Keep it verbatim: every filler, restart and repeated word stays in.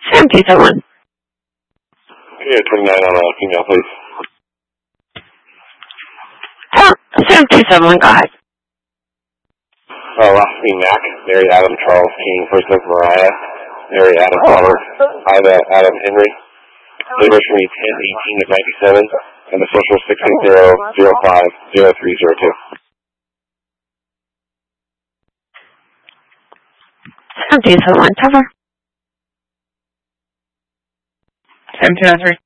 Sam two seven one. Yeah, twenty-nine on a female, please. Oh, Sam two seven one, go ahead. Uh, Rossi Mac, Mary Adam Charles King, first name Mariah, Mary Adam Robert, Ida Adam Henry. Anniversary ten eighteen of ninety-seven, and the social six eight zero zero five zero three zero two. Sam two seven one, cover. Sam two nine three.